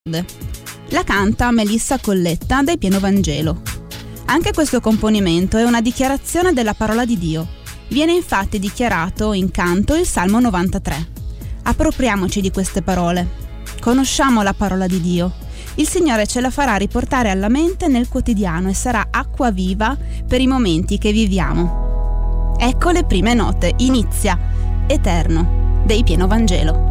La canta Melissa Colletta dei Pieno Vangelo. Anche questo componimento è una dichiarazione della parola di Dio. Viene infatti dichiarato in canto il Salmo 93. Appropriamoci di queste parole. Conosciamo la parola di Dio. Il Signore ce la farà riportare alla mente nel quotidiano e sarà acqua viva per i momenti che viviamo. Ecco le prime note. Inizia Eterno dei Pieno Vangelo.